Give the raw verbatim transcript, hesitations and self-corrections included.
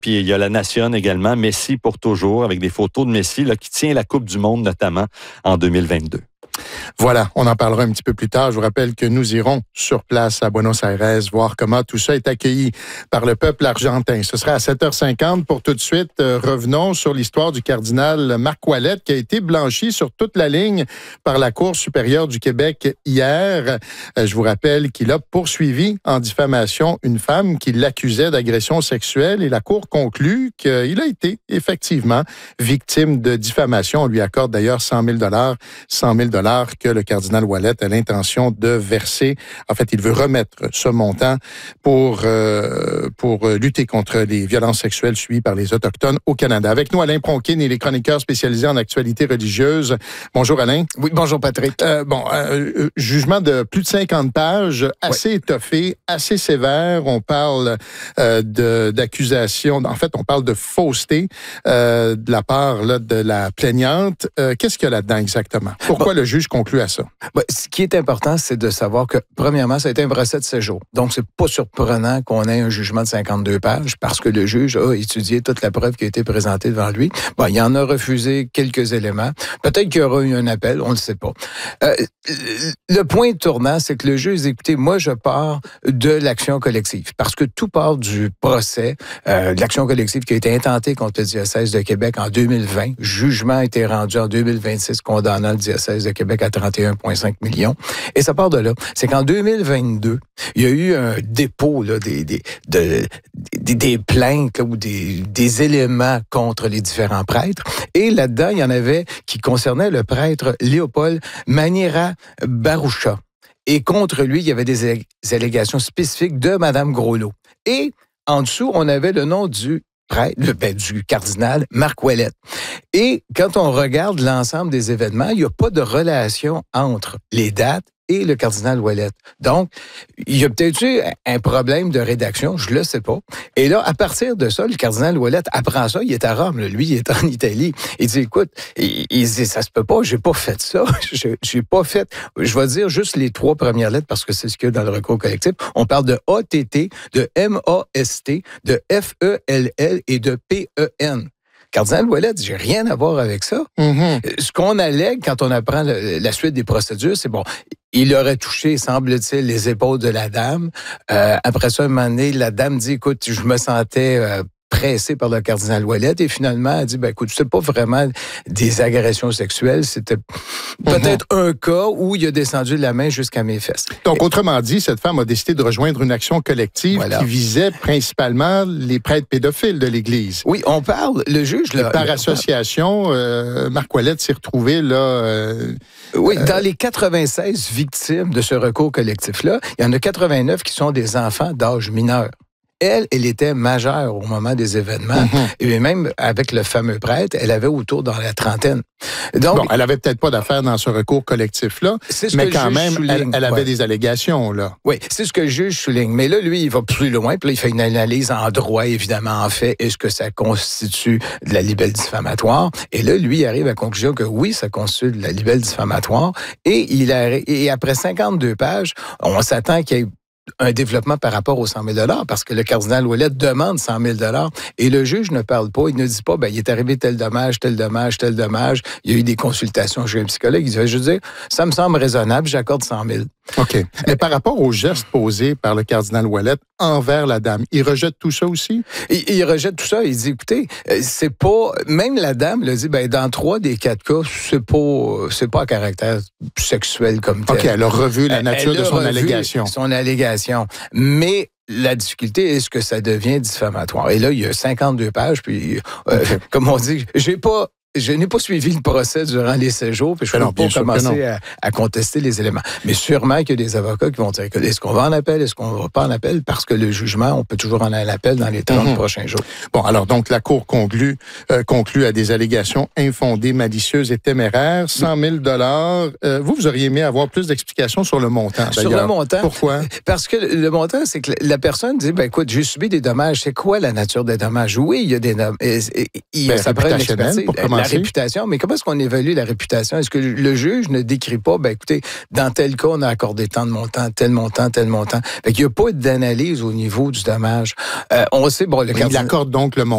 Puis il y a la Nation également, Messi pour toujours, avec des photos de Messi là, qui tient la Coupe du Monde notamment en deux mille vingt-deux. Voilà, on en parlera un petit peu plus tard. Je vous rappelle que nous irons sur place à Buenos Aires voir comment tout ça est accueilli par le peuple argentin. Ce sera à sept heures cinquante. Pour tout de suite, euh, revenons sur l'histoire du cardinal Marc Ouellette qui a été blanchi sur toute la ligne par la Cour supérieure du Québec hier. Euh, je vous rappelle qu'il a poursuivi en diffamation une femme qui l'accusait d'agression sexuelle et la Cour conclut qu'il a été effectivement victime de diffamation. On lui accorde d'ailleurs cent mille dollars, cent mille dollars que le cardinal Ouellette a l'intention de verser. En fait, il veut remettre ce montant pour euh, pour lutter contre les violences sexuelles subies par les Autochtones au Canada. Avec nous, Alain Pronkin, il est chroniqueur spécialisé en actualité religieuse. Bonjour, Alain. Oui, bonjour, Patrick. Euh, bon, euh, jugement de plus de cinquante pages, assez oui. étoffé, assez sévère. On parle euh, de, d'accusations. En fait, on parle de fausseté euh, de la part là, de la plaignante. Euh, qu'est-ce qu'il y a là-dedans exactement? Pourquoi bon. le juge conclut à ça? Ben, ce qui est important, c'est de savoir que, premièrement, ça a été un procès de séjour. Donc, c'est pas surprenant qu'on ait un jugement de cinquante-deux pages parce que le juge a étudié toute la preuve qui a été présentée devant lui. Bon, il en a refusé quelques éléments. Peut-être qu'il y aura eu un appel, on ne le sait pas. Euh, le point tournant, c'est que le juge dit, écoutez, moi, je pars de l'action collective parce que tout part du procès euh, de l'action collective qui a été intentée contre le diocèse de Québec en deux mille vingt. Jugement a été rendu en deux mille vingt-six condamnant le diocèse de Québec à trente et un virgule cinq millions. Et ça part de là. C'est qu'en deux mille vingt-deux, il y a eu un dépôt là, des, des, de, des, des plaintes là, ou des, des éléments contre les différents prêtres. Et là-dedans, il y en avait qui concernaient le prêtre Léopold Manira Baroucha. Et contre lui, il y avait des allégations spécifiques de Mme Groslot. Et en dessous, on avait le nom du prêtre, le, ben, du cardinal Marc Ouellette. Et quand on regarde l'ensemble des événements, il n'y a pas de relation entre les dates et le cardinal Ouellette. Donc, il y a peut-être eu un problème de rédaction, je le sais pas. Et là, à partir de ça, le cardinal Ouellette apprend ça, il est à Rome, là. Lui, il est en Italie. Il dit, écoute, il, il dit, ça se peut pas, j'ai pas fait ça, j'ai, j'ai pas fait, je vais dire juste les trois premières lettres parce que c'est ce qu'il y a dans le recours collectif. On parle de A T T, de M A S T, de F E L L et de P E N. Cardinal Ouellette, j'ai rien à voir avec ça. Mm-hmm. Ce qu'on allègue quand on apprend le, la suite des procédures, c'est bon, il aurait touché, semble-t-il, les épaules de la dame. Euh, après ça, un moment donné, la dame dit, écoute, je me sentais euh, pressé par le cardinal Ouellette et finalement, elle dit, ben écoute, c'est pas vraiment des agressions sexuelles, c'était peut-être mm-hmm. un cas où il a descendu de la main jusqu'à mes fesses. Donc, et, autrement dit, cette femme a décidé de rejoindre une action collective voilà. qui visait principalement les prêtres pédophiles de l'Église. Oui, on parle, le juge... Là, par association, euh, Marc Ouellette s'est retrouvé là... Euh, oui, euh, dans les quatre-vingt-seize victimes de ce recours collectif-là, il y en a quatre-vingt-neuf qui sont des enfants d'âge mineur. Elle, elle était majeure au moment des événements. Mm-hmm. Et même avec le fameux prêtre, elle avait autour dans la trentaine. Donc, bon, elle avait peut-être pas d'affaires dans ce recours collectif-là, mais quand même, elle, elle avait ouais. des allégations, là. Oui, c'est ce que le juge souligne. Mais là, lui, il va plus loin, puis là, il fait une analyse en droit, évidemment, en fait. Est-ce que ça constitue de la libelle diffamatoire? Et là, lui, il arrive à la conclusion que oui, ça constitue de la libelle diffamatoire. Et, il a, et après cinquante-deux pages, on s'attend qu'il y ait un développement par rapport aux cent mille dollars parce que le cardinal Ouellette demande cent mille dollars et le juge ne parle pas, il ne dit pas, ben, il est arrivé tel dommage, tel dommage, tel dommage, il y a eu des consultations, j'ai un psychologue, il dit, je veux dire, ça me semble raisonnable, j'accorde cent mille. OK. Mais par rapport aux gestes posés par le cardinal Ouellette envers la dame, il rejette tout ça aussi? Il, il rejette tout ça, il dit, écoutez, c'est pas, même la dame le dit, ben, dans trois des quatre cas, c'est pas, c'est pas à caractère sexuel comme tel. OK, elle a revu la nature elle de son revu allégation. Son allégation. Mais la difficulté, est-ce que ça devient diffamatoire? Et là, il y a cinquante-deux pages, puis, euh, okay. comme on dit, j'ai pas... Je n'ai pas suivi le procès durant les séjours, puis je ne peux pas commencer à, à contester les éléments. Mais sûrement qu'il y a des avocats qui vont dire, est-ce qu'on va en appel, est-ce qu'on ne va pas en appel? Parce que le jugement, on peut toujours en aller en appel dans les trente mm-hmm. prochains jours. Bon, alors donc la Cour conclut, euh, conclut à des allégations infondées, malicieuses et téméraires, cent mille dollars. Euh, vous, vous auriez aimé avoir plus d'explications sur le montant, d'ailleurs. Sur le montant? Pourquoi? Parce que le montant, c'est que la personne dit, ben écoute, j'ai subi des dommages. C'est quoi la nature des dommages? Oui, il y a des dommages. Ben, ça prend une expertise. La réputation, mais comment est-ce qu'on évalue la réputation? Est-ce que le juge ne décrit pas, ben écoutez, dans tel cas, on a accordé tant de montants, tel montant, tel montant. Fait qu'il n'y a pas d'analyse au niveau du dommage. Euh, on sait, bon, le cardinal... Il accorde donc le montant.